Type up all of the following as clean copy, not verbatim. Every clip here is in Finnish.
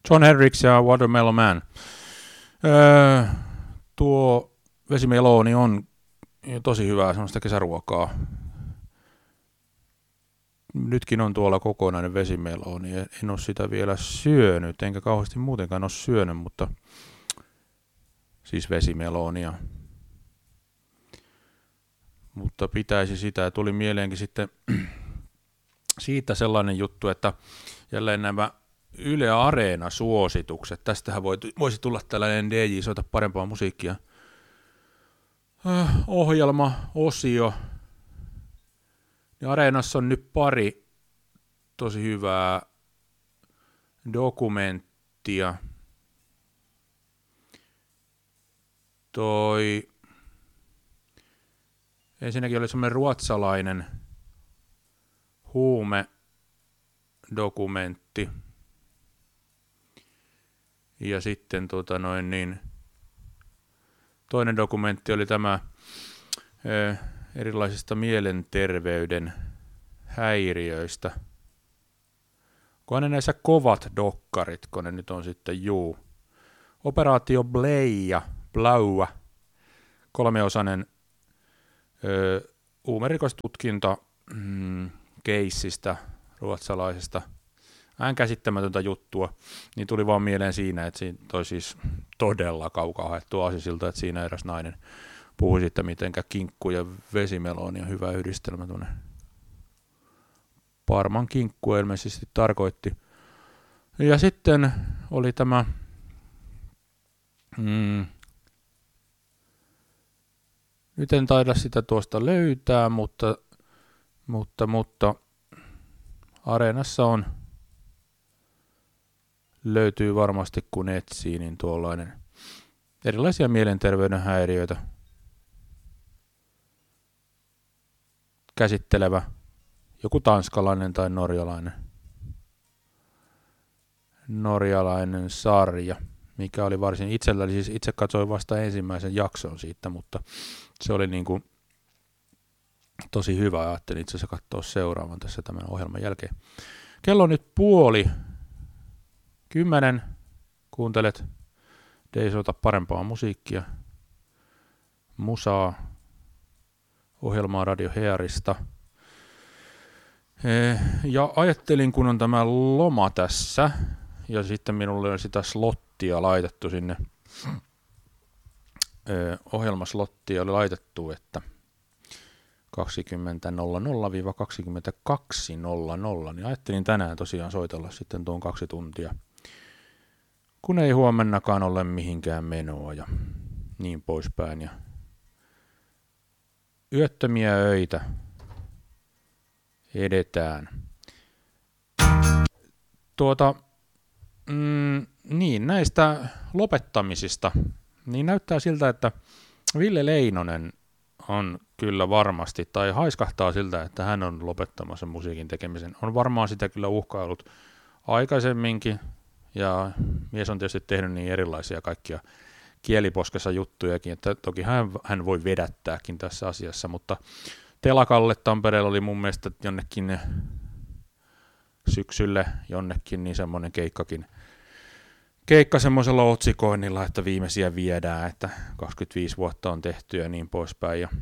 John Hendricks ja Watermelon Man. Tuo vesimeloni on tosi hyvää sellaista kesäruokaa. Nytkin on tuolla kokonainen vesimeloni. En ole sitä vielä syönyt, enkä kauheasti muutenkaan ole syönyt, mutta siis vesimelonia. Mutta pitäisi sitä. Tuli mieleenkin sitten siitä sellainen juttu, että jälleen nämä Yle Areena-suositukset. Tästähän voisi tulla tällainen DJ soita parempaa musiikkia. Ohjelma-osio. Ja Areenassa on nyt pari tosi hyvää dokumenttia. Ensinnäkin oli semmoinen ruotsalainen huume-dokumentti. Ja sitten toinen dokumentti oli tämä erilaisista mielenterveyden häiriöistä. Kun ne näissä kovat dokkarit, kun ne nyt on sitten Operaatio Blaua, 3-osainen huumerikostutkinta keissistä ruotsalaisesta. Käsittämätöntä juttua, niin tuli vaan mieleen siinä, että siinä toi siis todella kaukaa haettu aasisilta, että siinä eräs nainen puhui siitä, mitenkä kinkku ja vesimeloni on hyvä yhdistelmä. Parman kinkku ilmeisesti tarkoitti. Ja sitten oli tämä nyt en taida sitä tuosta löytää, mutta Areenassa löytyy varmasti kun etsii, niin tuollainen erilaisia mielenterveyden häiriöitä käsittelevä joku tanskalainen tai norjalainen sarja, mikä oli varsin itselläni, siis itse katsoin vasta ensimmäisen jakson siitä, mutta se oli niin kuin tosi hyvä. Ajattelin itse asiassa katsoa seuraavan tässä tämän ohjelman jälkeen. Kello on nyt 9:30. Kuuntelet Deisota parempaa musiikkia. Musaa. Ohjelmaa Radio Hearista. Ja ajattelin, kun on tämä loma tässä, ja sitten minulle on sitä slottia laitettu sinne. Ohjelmaslottia oli laitettu, että 20.00-22.00, niin ajattelin tänään tosiaan soitella sitten tuon 2 tuntia, kun ei huomennakaan ole mihinkään menoa ja niin poispäin. Ja yöttömiä öitä edetään. Niin näistä lopettamisista, niin näyttää siltä, että Ville Leinonen on kyllä varmasti, tai haiskahtaa siltä, että hän on lopettamassa musiikin tekemisen. On varmaan sitä kyllä uhkaillut aikaisemminkin, ja mies on tietysti tehnyt niin erilaisia kaikkia kieliposkessa juttujakin, että toki hän voi vedättääkin tässä asiassa, mutta telakalle Tampereella oli mun mielestä jonnekin syksylle jonnekin niin semmoinen keikka semmoisella otsikoinnilla, että viimeisiä viedään, että 25 vuotta on tehty ja niin poispäin. Ja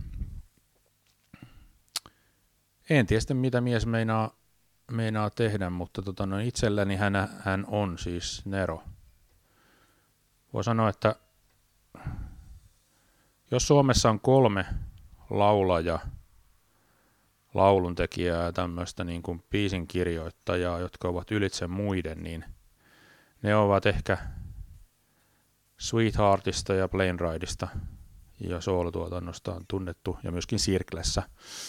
en tiedä sitten, mitä mies meinaa tehdä, mutta itselläni hän on siis Nero. Voi sanoa, että jos Suomessa on 3 laulajaa, lauluntekijää ja tämmöistä niin kuin biisinkirjoittajaa, jotka ovat ylitse muiden, niin ne ovat ehkä Sweetheartista ja Plane Rideista ja soolotuotannosta on tunnettu, ja myöskin Sirklessä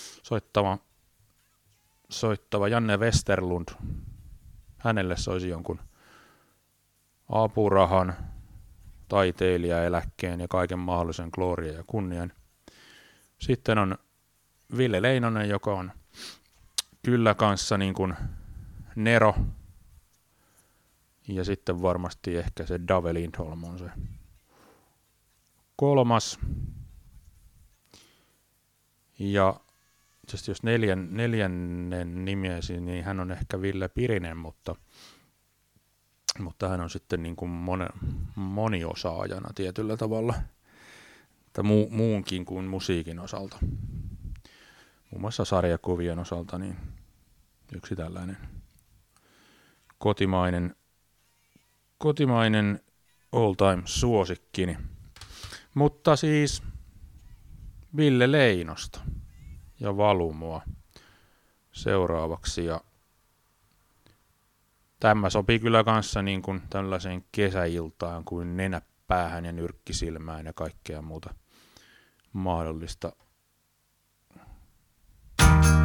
soittava Janne Westerlund. Hänelle soisi jonkun apurahan, taiteilijaeläkkeen ja kaiken mahdollisen gloria ja kunnian. Sitten on Ville Leinonen, joka on kyllä kanssa niin kuin Nero. Ja sitten varmasti ehkä se Dave Lindholm on se 3. Ja jos neljännen nimiesi, niin hän on ehkä Ville Pirinen, mutta mutta hän on sitten niin kuin moniosaajana tietyllä tavalla, että muunkin kuin musiikin osalta. Muun muassa sarjakuvien osalta niin yksi tällainen kotimainen all-time suosikkini. Mutta siis Ville Leinosta ja Valumua seuraavaksi. Ja tämä sopii kyllä kanssa niin kuin tällaiseen kesäiltaan kuin nenä päähän ja nyrkki silmään ja kaikkea muuta mahdollista